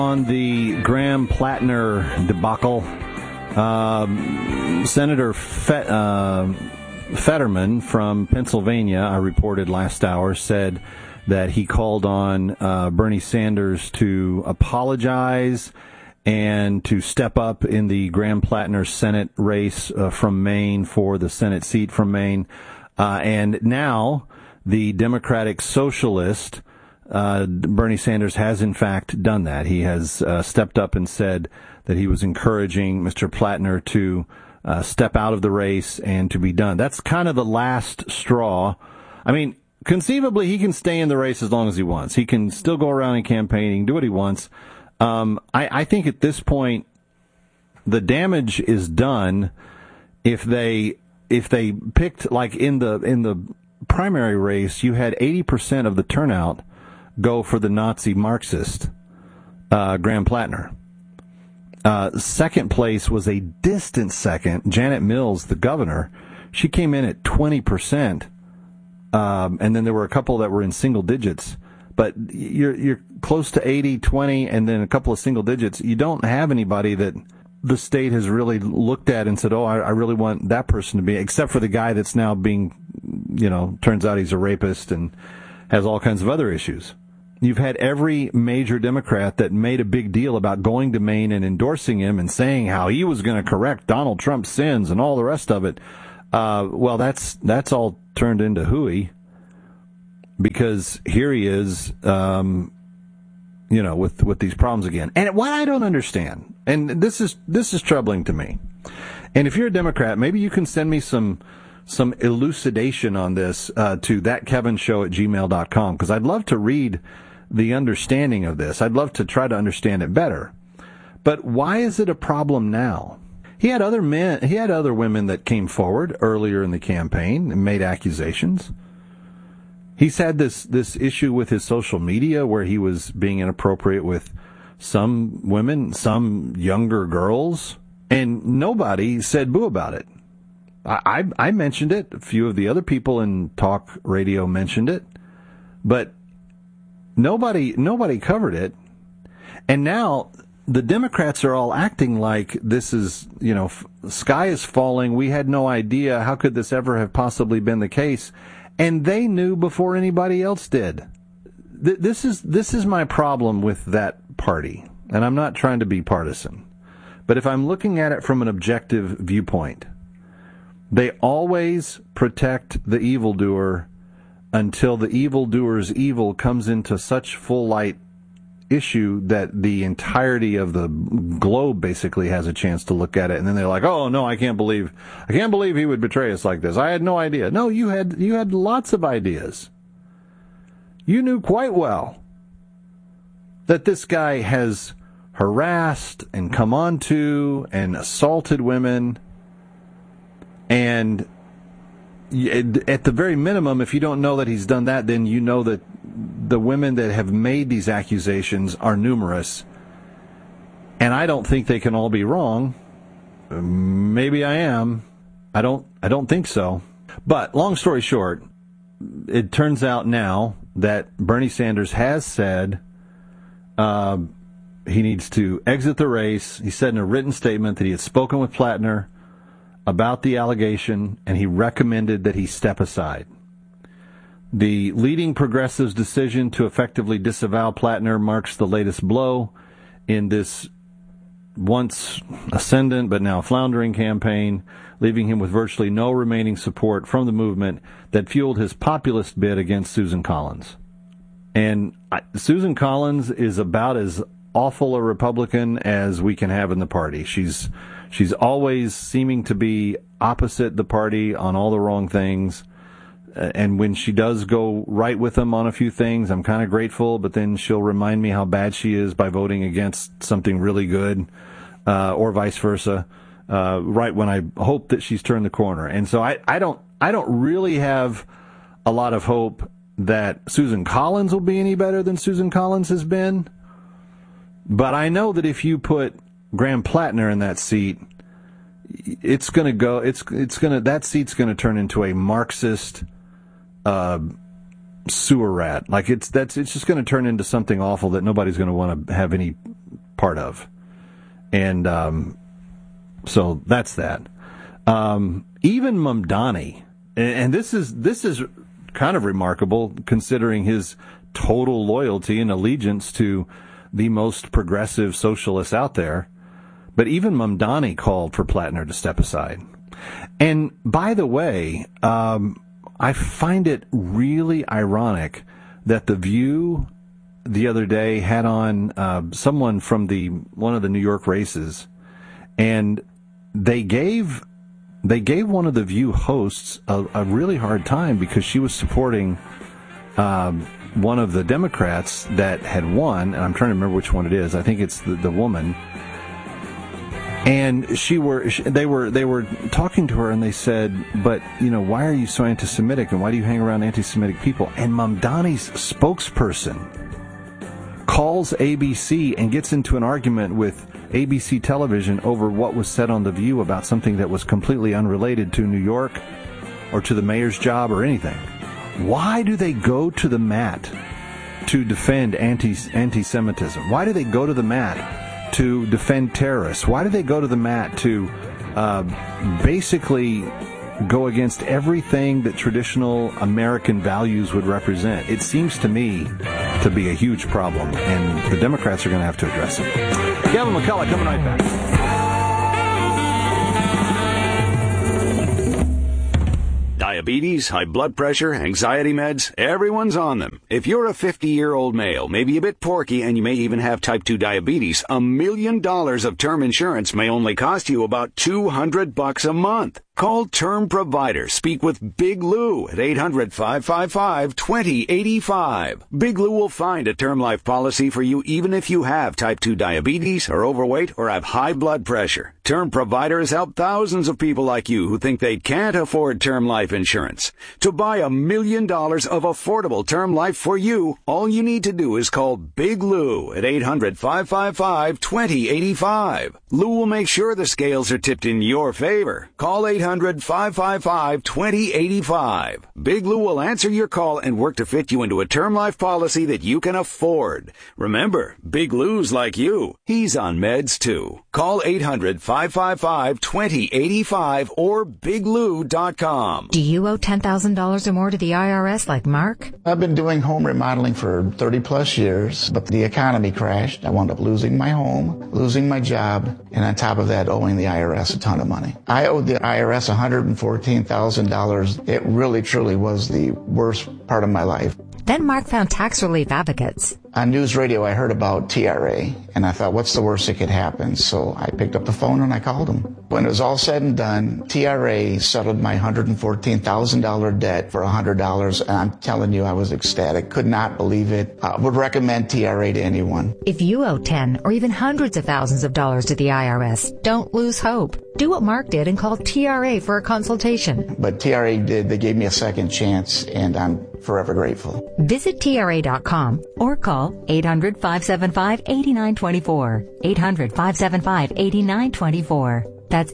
On the Graham Plattner debacle, Senator Fetterman from Pennsylvania, I reported last hour, said that he called on Bernie Sanders to apologize and to step up in the Graham Plattner Senate race from Maine for the Senate seat from Maine. And now the Democratic Socialist, Bernie Sanders, has in fact done that. He has stepped up and said that he was encouraging Mr. Plattner to step out of the race and to be done. That's kind of the last straw. I mean, conceivably, he can stay in the race as long as he wants. He can still go around and campaigning, do what he wants. I think at this point, the damage is done if they picked, like in the primary race, you had 80% of the turnout go for the Nazi Marxist, Graham Plattner. Second place was a distant second. Janet Mills, the governor, she came in at 20%. And then there were a couple that were in single digits. But you're close to 80, 20, and then a couple of single digits. You don't have anybody that the state has really looked at and said, oh, I really want that person to be, except for the guy that's now being, turns out he's a rapist and has all kinds of other issues. You've had every major Democrat that made a big deal about going to Maine and endorsing him and saying how he was going to correct Donald Trump's sins and all the rest of it. Well, that's all turned into hooey, because here he is, with these problems again. And what I don't understand, and this is troubling to me. And if you're a Democrat, maybe you can send me some elucidation on this to thatkevinshow@gmail.com, because I'd love to read the understanding of this. I'd love to try to understand it better. But why is it a problem now? He had other women that came forward earlier in the campaign and made accusations. He's had this issue with his social media where he was being inappropriate with some women, some younger girls, and nobody said boo about it. I mentioned it. A few of the other people in talk radio mentioned it, but nobody covered it. And now the Democrats are all acting like this is, sky is falling. We had no idea. How could this ever have possibly been the case? And they knew before anybody else did. This is my problem with that party. And I'm not trying to be partisan. But if I'm looking at it from an objective viewpoint, they always protect the evildoer until the evildoer's evil comes into such full light issue that the entirety of the globe basically has a chance to look at it, and then they're like, "Oh no, I can't believe he would betray us like this. I had no idea." No, you had lots of ideas. You knew quite well that this guy has harassed and come on to and assaulted women, and at the very minimum, if you don't know that he's done that, then you know that the women that have made these accusations are numerous. And I don't think they can all be wrong. Maybe I am. I don't think so. But long story short, it turns out now that Bernie Sanders has said he needs to exit the race. He said in a written statement that he had spoken with Plattner about the allegation, and he recommended that he step aside. The leading progressives' decision to effectively disavow Plattner marks the latest blow in this once ascendant but now floundering campaign, leaving him with virtually no remaining support from the movement that fueled his populist bid against Susan Collins. And Susan Collins is about as awful a Republican as we can have in the party. She's always seeming to be opposite the party on all the wrong things. And when she does go right with them on a few things, I'm kind of grateful, but then she'll remind me how bad she is by voting against something really good, or vice versa, right when I hope that she's turned the corner. And so I don't really have a lot of hope that Susan Collins will be any better than Susan Collins has been. But I know that if you put Graham Plattner in that seat, that seat's going to turn into a Marxist sewer rat. Like it's just going to turn into something awful that nobody's going to want to have any part of. And so that's that. Even Mamdani, and this is kind of remarkable considering his total loyalty and allegiance to the most progressive socialists out there. But even Mamdani called for Plattner to step aside. And by the way, I find it really ironic that The View the other day had on someone from one of the New York races, and they gave one of the View hosts a really hard time because she was supporting one of the Democrats that had won, and I'm trying to remember which one it is. I think it's the woman. And they were talking to her, and they said, "But why are you so anti-Semitic, and why do you hang around anti-Semitic people?" And Mamdani's spokesperson calls ABC and gets into an argument with ABC television over what was said on The View about something that was completely unrelated to New York or to the mayor's job or anything. Why do they go to the mat to defend anti-Semitism? Why do they go to the mat to defend terrorists? Why do they go to the mat to basically go against everything that traditional American values would represent? It seems to me to be a huge problem, and the Democrats are going to have to address it. Kevin McCullough coming right back. Diabetes, high blood pressure, anxiety meds, everyone's on them. If you're a 50-year-old male, maybe a bit porky, and you may even have type 2 diabetes, $1 million of term insurance may only cost you about $200 a month. Call Term Provider. Speak with Big Lou at 800-555-2085. Big Lou will find a term life policy for you even if you have type 2 diabetes, are overweight, or have high blood pressure. Term Provider has helped thousands of people like you who think they can't afford term life insurance. To buy $1 million of affordable term life for you, all you need to do is call Big Lou at 800-555-2085. Lou will make sure the scales are tipped in your favor. Call 800-555-2085. Big Lou will answer your call and work to fit you into a term life policy that you can afford. Remember, Big Lou's like you. He's on meds too. Call 800-555-2085 or biglou.com. Do you owe $10,000 or more to the IRS like Mark? I've been doing home remodeling for 30 plus years, but the economy crashed. I wound up losing my home, losing my job, and on top of that, owing the IRS a ton of money. I owed the IRS $114,000. It really, truly was the worst part of my life. Then Mark found tax relief advocates. On news radio, I heard about TRA, and I thought, what's the worst that could happen? So I picked up the phone and I called them. When it was all said and done, TRA settled my $114,000 debt for $100, and I'm telling you, I was ecstatic. Could not believe it. I would recommend TRA to anyone. If you owe 10 or even hundreds of thousands of dollars to the IRS, don't lose hope. Do what Mark did and call TRA for a consultation. But TRA did. They gave me a second chance, and I'm forever grateful. Visit TRA.com or call 800-575-8924. 800-575-8924. That's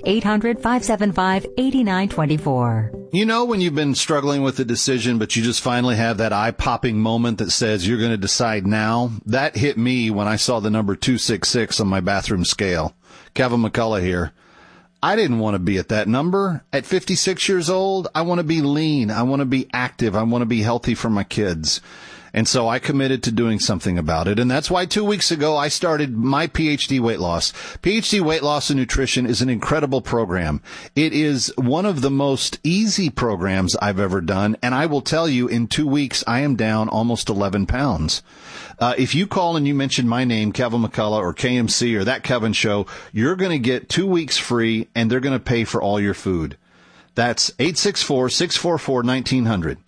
800-575-8924. You know when you've been struggling with a decision, but you just finally have that eye-popping moment that says you're going to decide now? That hit me when I saw the number 266 on my bathroom scale. Kevin McCullough here. I didn't want to be at that number. At 56 years old, I want to be lean. I want to be active. I want to be healthy for my kids. And so I committed to doing something about it. And that's why 2 weeks ago I started my PhD Weight Loss. PhD Weight Loss and Nutrition is an incredible program. It is one of the most easy programs I've ever done. And I will tell you, in 2 weeks, I am down almost 11 pounds. If you call and you mention my name, Kevin McCullough or KMC or That Kevin Show, you're going to get 2 weeks free, and they're going to pay for all your food. That's 864-644-1900.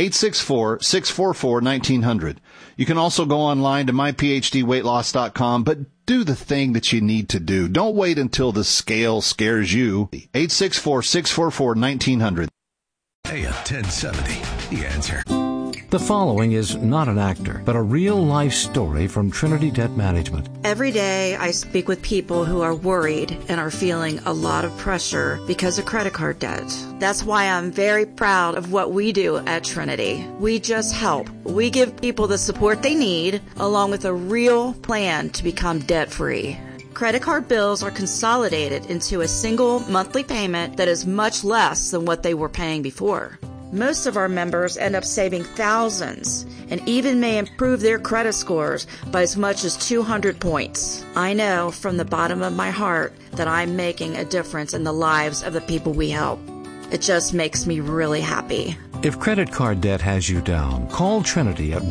864-644-1900. You can also go online to myphdweightloss.com, but do the thing that you need to do. Don't wait until the scale scares you. 864-644-1900. AM 1070, The Answer. The The following is not an actor, but a real-life story from Trinity Debt Management. Every day I speak with people who are worried and are feeling a lot of pressure because of credit card debt. That's why I'm very proud of what we do at Trinity. We just help. We give people the support they need, along with a real plan to become debt-free. Credit card bills are consolidated into a single monthly payment that is much less than what they were paying before. Most of our members end up saving thousands and even may improve their credit scores by as much as 200 points. I know from the bottom of my heart that I'm making a difference in the lives of the people we help. It just makes me really happy. If credit card debt has you down, call Trinity at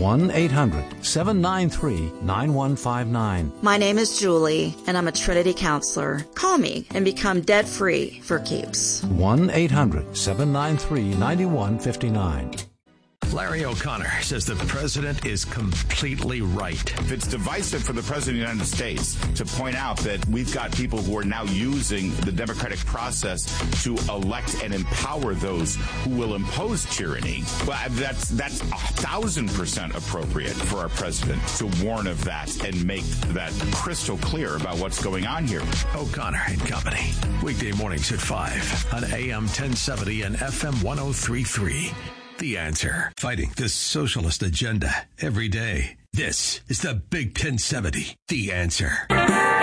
1-800-793-9159. My name is Julie, and I'm a Trinity counselor. Call me and become debt-free for keeps. 1-800-793-9159. Larry O'Connor says the president is completely right. If it's divisive for the president of the United States to point out that we've got people who are now using the democratic process to elect and empower those who will impose tyranny, well, that's 1,000% appropriate for our president to warn of that and make that crystal clear about what's going on here. O'Connor and Company, weekday mornings at 5 on AM 1070 and FM 103.3. The Answer. Fighting the socialist agenda every day. This is the Big 1070. The Answer.